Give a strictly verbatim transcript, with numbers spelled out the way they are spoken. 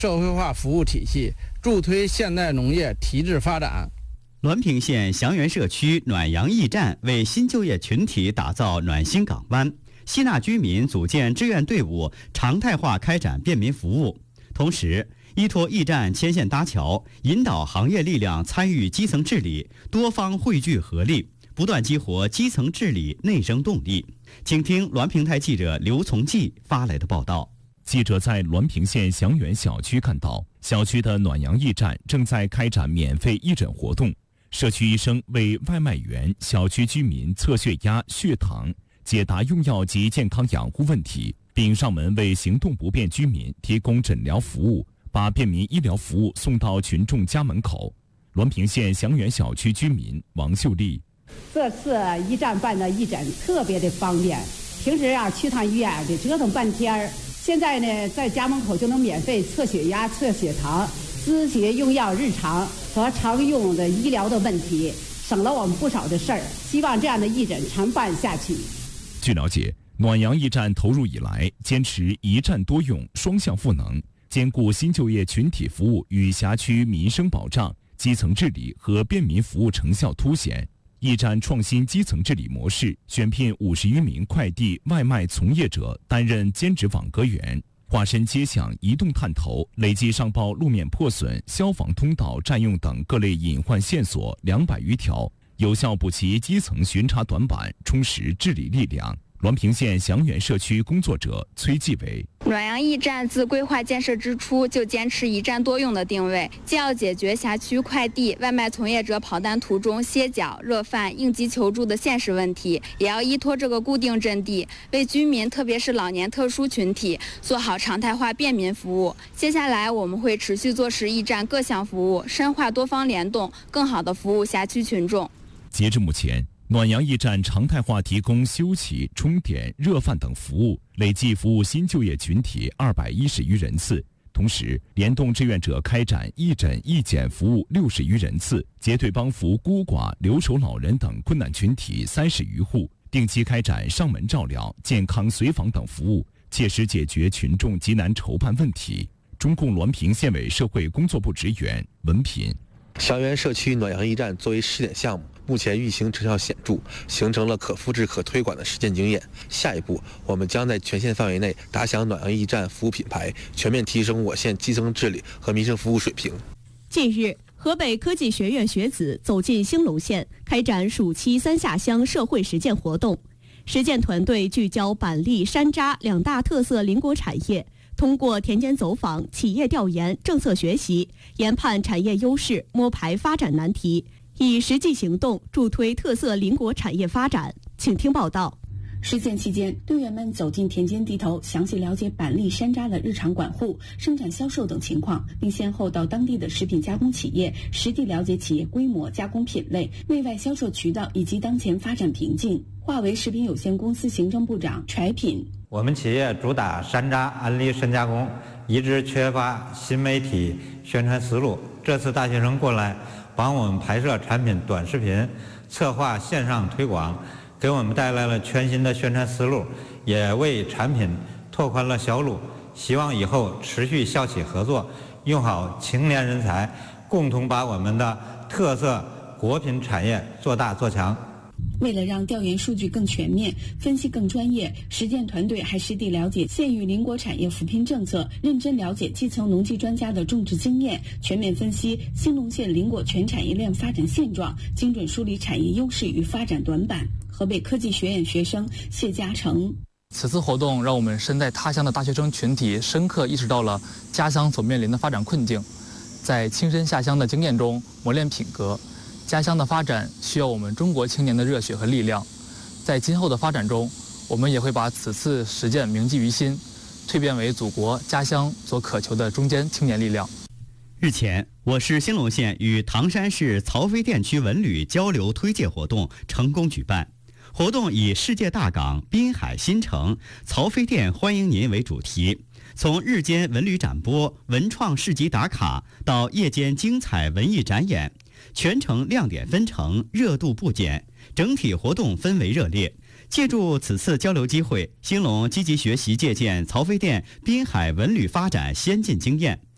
社会化服务体系，助推现代农业提质发展。 滦平县祥源社区暖阳驿站为新就业群体打造暖心港湾，吸纳居民组建志愿队伍，常态化开展便民服务。同时，依托驿站牵线搭桥，引导行业力量参与基层治理，多方汇聚合力，不断激活基层治理内生动力。请听滦平台记者刘从记发来的报道。 记者在滦平县祥源小区看到，小区的暖阳驿站正在开展免费义诊活动。社区医生为外卖员、小区居民测血压、血糖，解答用药及健康养护问题，并上门为行动不便居民提供诊疗服务，把便民医疗服务送到群众家门口。滦平县祥源小区居民王秀丽： 这次驿站办的义诊特别的方便，平时啊去趟医院得折腾半天儿，现在呢在家门口就能免费测血压、测血糖，咨询用药日常和常用的医疗的问题，省了我们不少的事儿。希望这样的义诊常办下去。 据了解，暖阳驿站投入以来，坚持一站多用、双向赋能，兼顾新就业群体服务与辖区民生保障，基层治理和便民服务成效凸显。驿站创新基层治理模式，选聘五十余名快递外卖从业者担任兼职网格员，化身街巷移动探头，累计上报路面破损、消防通道占用等各类隐患线索两百余条，有效补齐基层巡查短板，充实治理力量。滦平县祥源社区工作者崔继伟： 暖阳驿站自规划建设之初就坚持一站多用的定位，既要解决辖区快递外卖从业者跑单途中歇脚、热饭、应急求助的现实问题，也要依托这个固定阵地，为居民特别是老年特殊群体做好常态化便民服务。接下来我们会持续做实驿站各项服务，深化多方联动，更好地服务辖区群众。 截至目前，暖阳驿站常态化提供休息、充点、热饭等服务，累计服务新就业群体二百一十余人次。同时，联动志愿者开展义诊、义检服务六十余人次，结对帮扶孤寡、留守老人等困难群体三十余户，定期开展上门照料、健康随访等服务，切实解决群众急难愁盼问题。中共滦平县委社会工作部职员文品： 祥源社区暖阳驿站作为试点项目，目前运行成效显著，形成了可复制、可推广的实践经验。下一步，我们将在全县范围内打响暖阳驿站服务品牌，全面提升我县基层治理和民生服务水平。 近日，河北科技学院学子走进兴隆县，开展暑期三下乡社会实践活动。实践团队聚焦板栗、山楂两大特色邻国产业，通过田间走访、企业调研、政策学习，研判产业优势，摸排发展难题，以实际行动助推特色邻国产业发展。请听报道。 实践期间，队员们走进田间地头，详细了解板栗、山楂的日常管护、生产销售等情况，并先后到当地的食品加工企业实地了解企业规模、加工品类、内外销售渠道以及当前发展瓶颈。华为食品有限公司行政部长柴品： 我们企业主打山楂、安利深加工，一直缺乏新媒体宣传思路。这次大学生过来帮我们拍摄产品短视频，策划线上推广，给我们带来了全新的宣传思路，也为产品拓宽了销路。希望以后持续校企合作，用好青年人才，共同把我们的特色国品产业做大做强。 为了让调研数据更全面，分析更专业，实践团队还实地了解县域邻国产业扶贫政策，认真了解基层农技专家的种植经验，全面分析兴隆县邻国全产业链发展现状，精准梳理产业优势与发展短板。河北科技学院学生谢嘉诚： 此次活动让我们身在他乡的大学生群体深刻意识到了家乡所面临的发展困境，在亲身下乡的经验中磨练品格。家乡的发展需要我们中国青年的热血和力量，在今后的发展中，我们也会把此次实践铭记于心，蜕变为祖国家乡所渴求的中坚青年力量。 日前，我市兴隆县与唐山市曹妃甸区文旅交流推介活动成功举办。活动以世界大港、滨海新城、曹妃甸欢迎您为主题，从日间文旅展播、文创市集打卡到夜间精彩文艺展演，全程亮点纷呈，热度不减，整体活动氛围热烈。借助此次交流机会，兴隆积极学习借鉴曹妃甸滨海文旅发展先进经验，